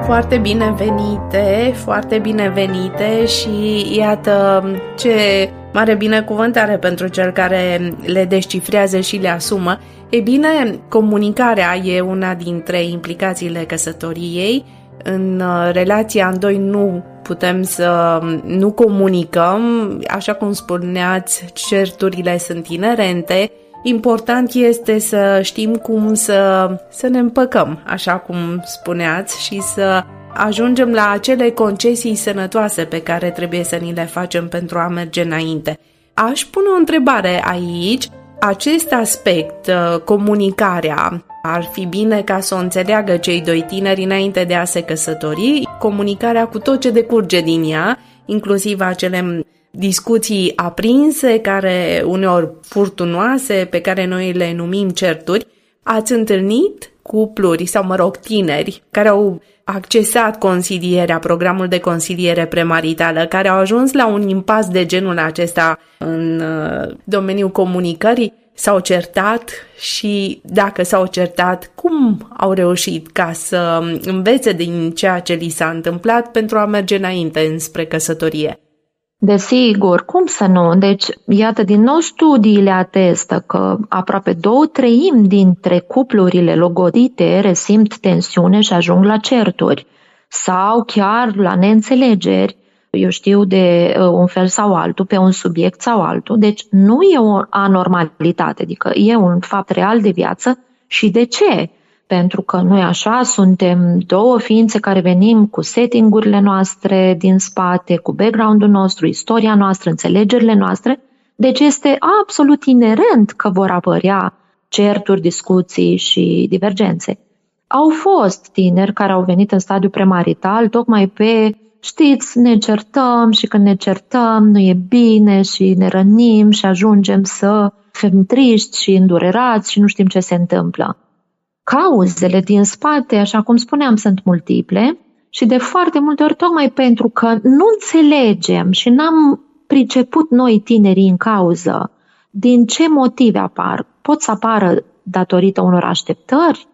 Foarte binevenite și iată ce mare binecuvântare pentru cel care le descifrează și le asumă. Ei bine, comunicarea e una dintre implicațiile căsătoriei. În relația în doi nu putem să nu comunicăm, așa cum spuneați, certurile sunt inerente. Important este să știm cum să ne împăcăm, așa cum spuneați, și să ajungem la acele concesii sănătoase pe care trebuie să ni le facem pentru a merge înainte. Aș pune o întrebare aici. Acest aspect, comunicarea, ar fi bine ca să o înțeleagă cei doi tineri înainte de a se căsători, comunicarea cu tot ce decurge din ea, inclusiv acele discuții aprinse, care uneori furtunoase, pe care noi le numim certuri. Ați întâlnit cupluri sau, tineri care au accesat consilierea, programul de consiliere premaritală, care au ajuns la un impas de genul acesta în domeniul comunicării? S-au certat și dacă s-au certat, cum au reușit ca să învețe din ceea ce li s-a întâmplat pentru a merge înainte înspre căsătorie? Desigur, cum să nu? Deci, iată, din nou studiile atestă că aproape 2/3 dintre cuplurile logodite resimt tensiune și ajung la certuri sau chiar la neînțelegeri, eu știu, de un fel sau altul, pe un subiect sau altul. Deci nu e o anormalitate, adică e un fapt real de viață. Și de ce? Pentru că noi așa suntem două ființe care venim cu setting-urile noastre din spate, cu background-ul nostru, istoria noastră, înțelegerile noastre. Deci este absolut inerent că vor apărea certuri, discuții și divergențe. Au fost tineri care au venit în stadiu premarital tocmai pe, știți, ne certăm și când ne certăm nu e bine și ne rănim și ajungem să fim triști și îndurerați și nu știm ce se întâmplă. Cauzele din spate, așa cum spuneam, sunt multiple și de foarte multe ori tocmai pentru că nu înțelegem și n-am priceput noi tinerii în cauză din ce motive apar. Pot să apară datorită unor așteptări,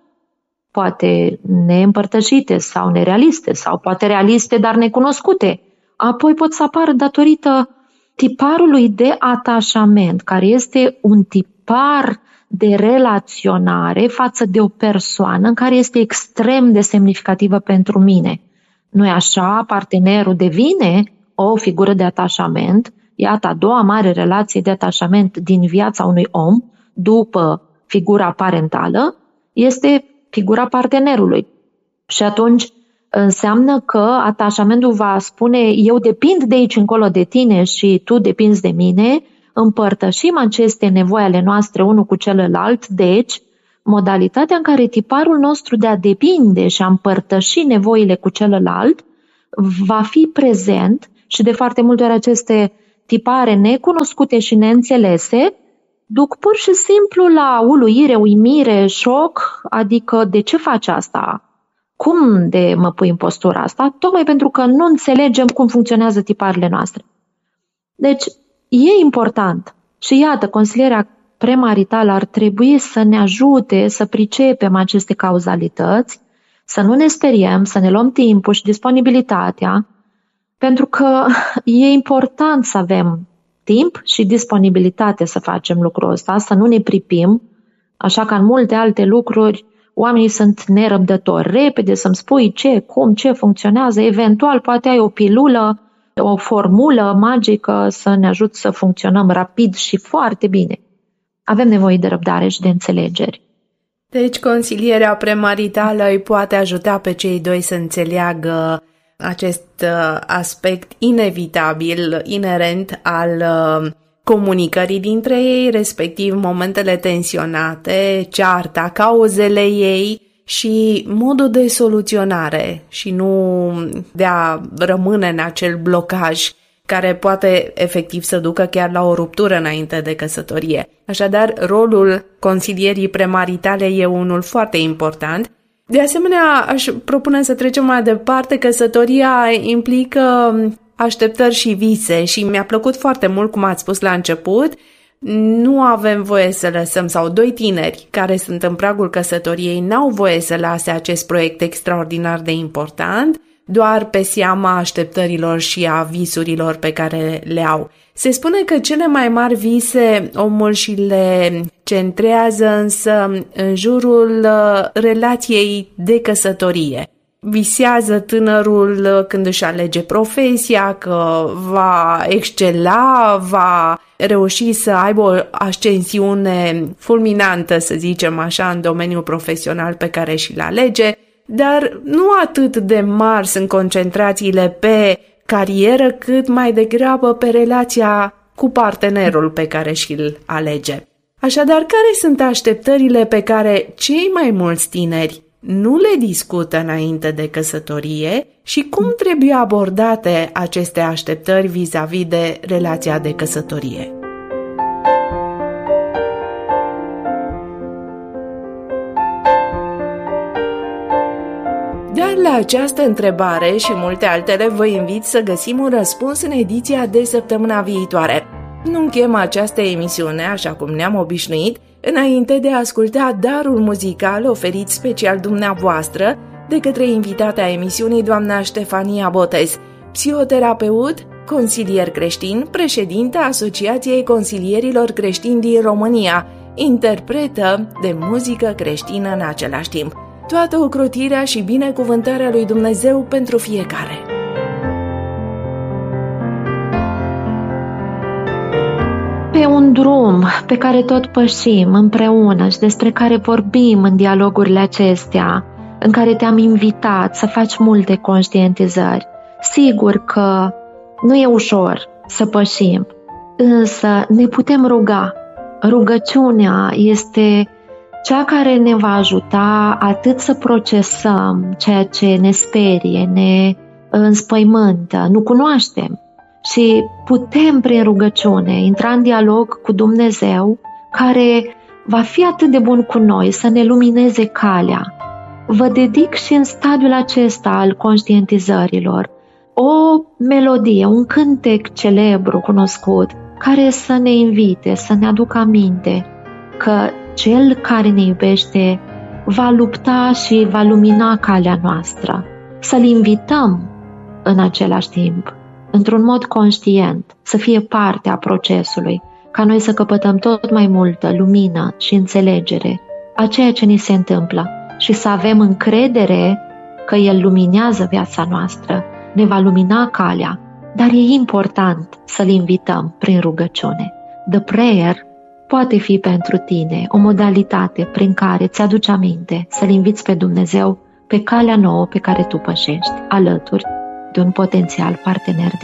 poate neîmpărtășite sau nerealiste, sau poate realiste, dar necunoscute. Apoi pot să apară datorită tiparului de atașament, care este un tipar de relaționare față de o persoană în care este extrem de semnificativă pentru mine. Nu-i așa? Partenerul devine o figură de atașament. Iată, a doua mare relație de atașament din viața unui om, după figura parentală, este figura partenerului. Și atunci înseamnă că atașamentul va spune: eu depind de aici încolo de tine și tu depinzi de mine, împărtășim aceste nevoi ale noastre unul cu celălalt. Deci, modalitatea în care tiparul nostru de a depinde și a împărtăși nevoile cu celălalt va fi prezent și de foarte multe ori aceste tipare necunoscute și neînțelese duc pur și simplu la uluire, uimire, șoc, adică de ce faci asta? Cum de mă pui în postura asta? Tocmai pentru că nu înțelegem cum funcționează tiparele noastre. Deci, e important și iată, consilierea premaritală ar trebui să ne ajute să pricepem aceste cauzalități, să nu ne speriem, să ne luăm timpul și disponibilitatea, pentru că e important să avem timp și disponibilitate să facem lucrul ăsta, să nu ne pripim, așa că în multe alte lucruri oamenii sunt nerăbdători. Repede să-mi spui ce, cum, ce funcționează, eventual poate ai o pilulă, o formulă magică să ne ajute să funcționăm rapid și foarte bine. Avem nevoie de răbdare și de înțelegeri. Deci consilierea premaritală îi poate ajuta pe cei doi să înțeleagă acest aspect inevitabil, inerent al comunicării dintre ei, respectiv momentele tensionate, cearta, cauzele ei și modul de soluționare și nu de a rămâne în acel blocaj care poate efectiv să ducă chiar la o ruptură înainte de căsătorie. Așadar, rolul consilierii premaritale e unul foarte important. De asemenea, aș propune să trecem mai departe. Căsătoria implică așteptări și vise și mi-a plăcut foarte mult, cum ați spus la început, nu avem voie să lăsăm, sau doi tineri care sunt în pragul căsătoriei n-au voie să lase acest proiect extraordinar de important doar pe seama așteptărilor și a visurilor pe care le au. Se spune că cele mai mari vise omul și le centrează însă în jurul relației de căsătorie. Visează tânărul când își alege profesia, că va excela, va reuși să aibă o ascensiune fulminantă, să zicem așa, în domeniul profesional pe care și-l alege, dar nu atât de mari sunt concentrațiile pe carieră, cât mai degrabă pe relația cu partenerul pe care și-l alege. Așadar, care sunt așteptările pe care cei mai mulți tineri nu le discută înainte de căsătorie și cum trebuie abordate aceste așteptări vis-a-vis de relația de căsătorie? Dar la această întrebare și multe altele vă invit să găsim un răspuns în ediția de săptămâna viitoare. Nu închem această emisiune, așa cum ne-am obișnuit, înainte de a asculta darul muzical oferit special dumneavoastră de către invitata emisiunii, doamna Ștefania Botez, psihoterapeut, consilier creștin, președinta Asociației Consilierilor Creștini din România, interpretă de muzică creștină în același timp. Toată ocrotirea și binecuvântarea lui Dumnezeu pentru fiecare. Pe un drum pe care tot pășim împreună și despre care vorbim în dialogurile acestea, în care te-am invitat să faci multe conștientizări, sigur că nu e ușor să pășim, însă ne putem ruga. Rugăciunea este cea care ne va ajuta atât să procesăm ceea ce ne sperie, ne înspăimântă, nu cunoaștem. Și putem prin rugăciune intra în dialog cu Dumnezeu, care va fi atât de bun cu noi să ne lumineze calea. Vă dedic și în stadiul acesta al conștientizărilor o melodie, un cântec celebru, cunoscut, care să ne invite, să ne aducă aminte că Cel care ne iubește va lupta și va lumina calea noastră. Să-L invităm în același timp, într-un mod conștient, să fie parte a procesului, ca noi să căpătăm tot mai multă lumină și înțelegere a ceea ce ni se întâmplă și să avem încredere că El luminează viața noastră, ne va lumina calea, dar e important să-L invităm prin rugăciune. The prayer poate fi pentru tine o modalitate prin care îți aduci aminte să-L inviți pe Dumnezeu pe calea nouă pe care tu pășești, alături de un potențial partener